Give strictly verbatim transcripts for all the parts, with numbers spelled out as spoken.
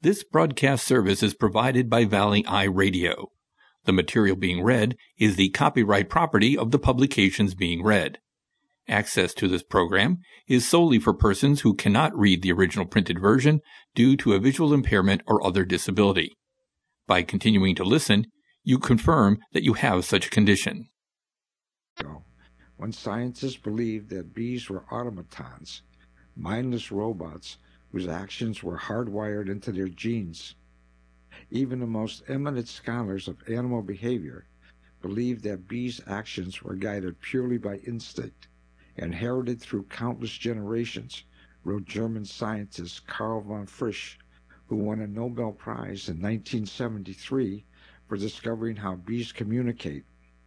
This broadcast service is provided by Valley Eye Radio. The material being read is the copyright property of the publications being read. Access to this program is solely for persons who cannot read the original printed version due to a visual impairment or other disability. By continuing to listen, you confirm that you have such a condition. When scientists believed that bees were automatons, mindless robots whose actions were hardwired into their genes. Even the most eminent scholars of animal behavior believed that bees' actions were guided purely by instinct, inherited through countless generations, wrote German scientist Karl von Frisch, who won a Nobel Prize in nineteen seventy-three for discovering how bees communicate.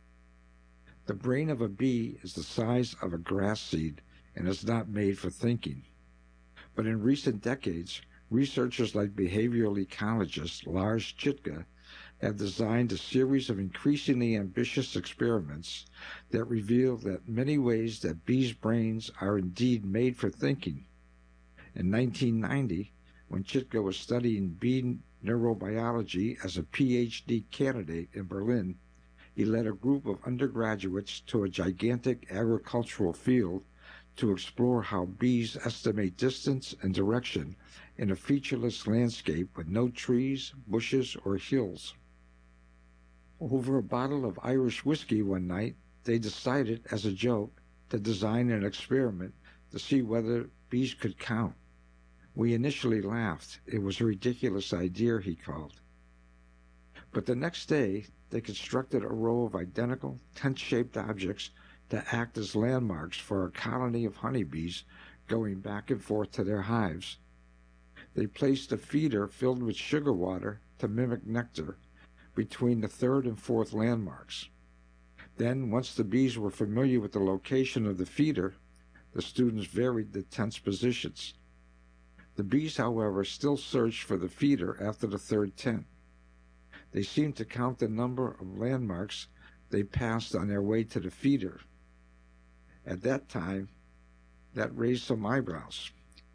The brain of a bee is the size of a grass seed and is not made for thinking. But in recent decades, researchers like behavioral ecologist Lars Chitka have designed a series of increasingly ambitious experiments that reveal that many ways that bees' brains are indeed made for thinking. In nineteen ninety, when Chitka was studying bee neurobiology as a P H D candidate in Berlin, he led a group of undergraduates to a gigantic agricultural field to explore how bees estimate distance and direction in a featureless landscape with no trees, bushes, or hills. Over a bottle of Irish whiskey one night, they decided, as a joke, to design an experiment to see whether bees could count. We initially laughed. It was a ridiculous idea, he called. But the next day, they constructed a row of identical, tent-shaped objects to act as landmarks for a colony of honeybees going back and forth to their hives. They placed a feeder filled with sugar water to mimic nectar between the third and fourth landmarks. Then, once the bees were familiar with the location of the feeder, the students varied the tent's positions. The bees, however, still searched for the feeder after the third tent. They seemed to count the number of landmarks they passed on their way to the feeder. At that time, that raised some eyebrows.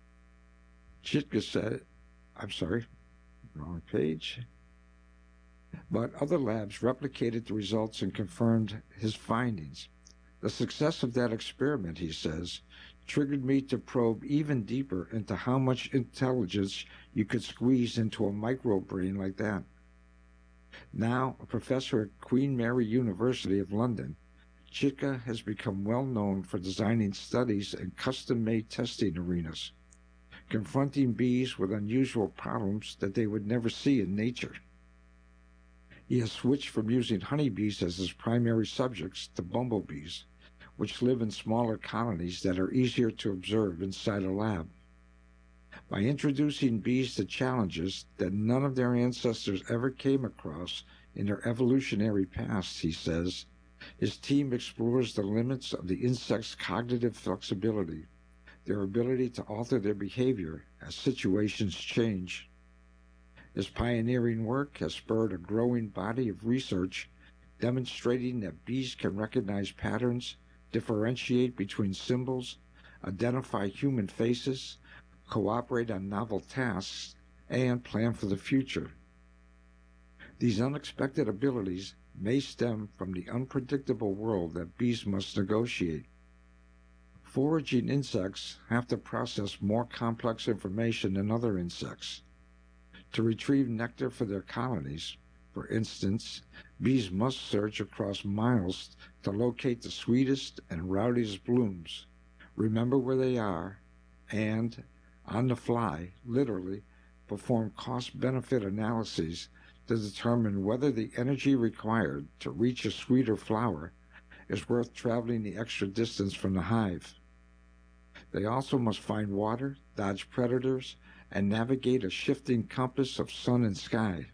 Chitka said, I'm sorry, wrong page. But other labs replicated the results and confirmed his findings. The success of that experiment, he says, triggered me to probe even deeper into how much intelligence you could squeeze into a microbrain like that. Now a professor at Queen Mary University of London, Chitka has become well known for designing studies in custom-made testing arenas, confronting bees with unusual problems that they would never see in nature. He has switched from using honeybees as his primary subjects to bumblebees, which live in smaller colonies that are easier to observe inside a lab. By introducing bees to challenges that none of their ancestors ever came across in their evolutionary past, he says, his team explores the limits of the insect's cognitive flexibility, their ability to alter their behavior as situations change. His pioneering work has spurred a growing body of research demonstrating that bees can recognize patterns, differentiate between symbols, identify human faces, cooperate on novel tasks, and plan for the future. These unexpected abilities may stem from the unpredictable world that bees must negotiate. Foraging insects have to process more complex information than other insects. To retrieve nectar for their colonies, for instance, bees must search across miles to locate the sweetest and rowdiest blooms, remember where they are, and, on the fly, literally, perform cost-benefit analyses to determine whether the energy required to reach a sweeter flower is worth traveling the extra distance from the hive. They also must find water, dodge predators, and navigate a shifting compass of sun and sky.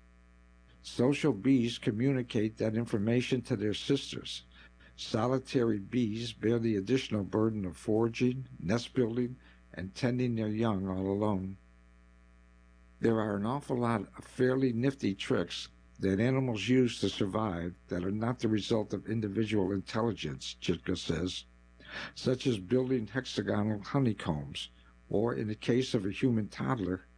Social bees communicate that information to their sisters. Solitary bees bear the additional burden of foraging, nest building, and tending their young all alone. There are an awful lot of fairly nifty tricks that animals use to survive that are not the result of individual intelligence, Chitka says, such as building hexagonal honeycombs, or in the case of a human toddler,